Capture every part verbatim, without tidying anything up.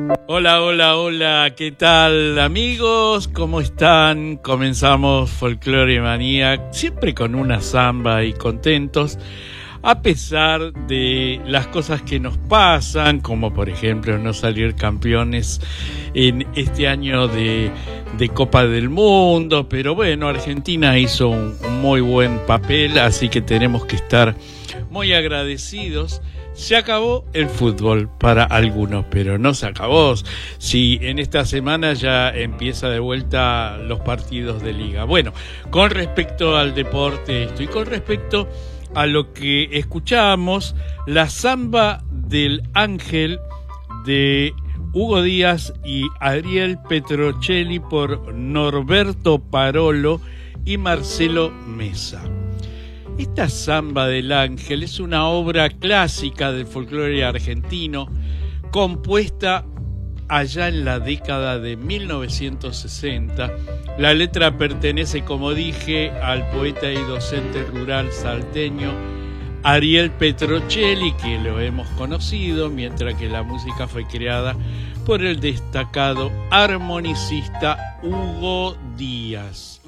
Hola, hola, hola, ¿qué tal amigos? ¿Cómo están? Comenzamos Folklore Manía, siempre con una samba y contentos, a pesar de las cosas que nos pasan, como por ejemplo no salir campeones en este año de, de Copa del Mundo, pero bueno, Argentina hizo un, un muy buen papel, así que tenemos que estar muy agradecidos. Se acabó el fútbol para algunos, pero no se acabó. Si en esta semana ya empieza de vuelta los partidos de liga. Bueno, con respecto al deporte esto y con respecto a lo que escuchamos, la samba del Ángel de Hugo Díaz y Ariel Petrocelli por Norberto Parolo y Marcelo Mesa. Esta samba del Ángel es una obra clásica del folclore argentino, compuesta allá en la década de mil novecientos sesenta. La letra pertenece, como dije, al poeta y docente rural salteño Ariel Petrocelli, que lo hemos conocido, mientras que la música fue creada por el destacado armonicista Hugo Díaz.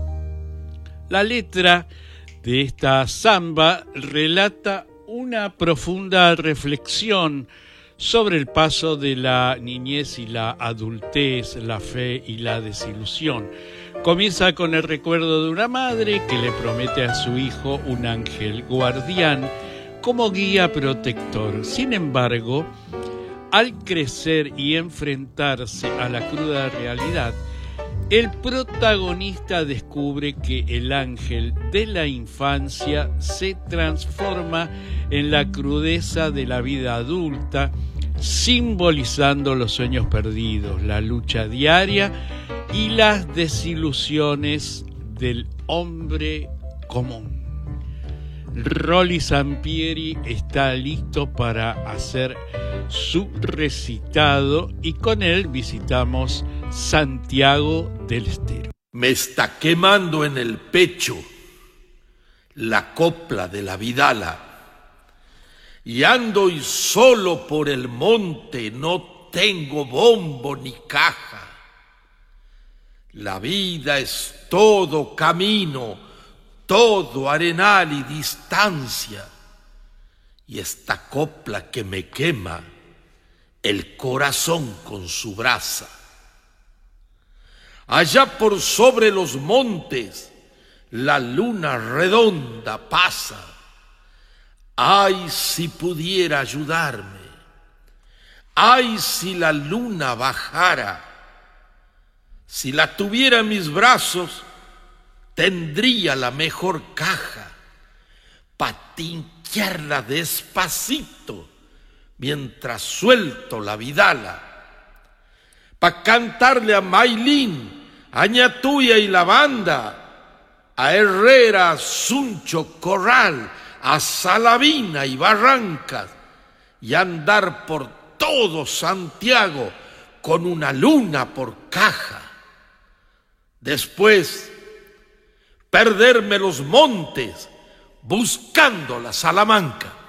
La letra de esta samba relata una profunda reflexión sobre el paso de la niñez y la adultez, la fe y la desilusión. Comienza con el recuerdo de una madre que le promete a su hijo un ángel guardián como guía protector. Sin embargo, al crecer y enfrentarse a la cruda realidad, el protagonista descubre que el ángel de la infancia se transforma en la crudeza de la vida adulta, simbolizando los sueños perdidos, la lucha diaria y las desilusiones del hombre común. Rolly Sampieri está listo para hacer su recitado y con él visitamos Santiago del Estero. Me está quemando en el pecho la copla de la vidala y ando y solo por el monte, no tengo bombo ni caja. La vida es todo camino, todo arenal y distancia, y esta copla que me quema el corazón con su brasa. Allá por sobre los montes la luna redonda pasa. Ay, si pudiera ayudarme, ay, si la luna bajara, si la tuviera en mis brazos, tendría la mejor caja pa' tinquearla despacito mientras suelto la vidala, pa' cantarle a Maylin, a Ñatuya y la banda, a Herrera, Suncho, Corral, a Salavina y Barrancas, y andar por todo Santiago con una luna por caja. Después, perderme los montes buscando la Salamanca.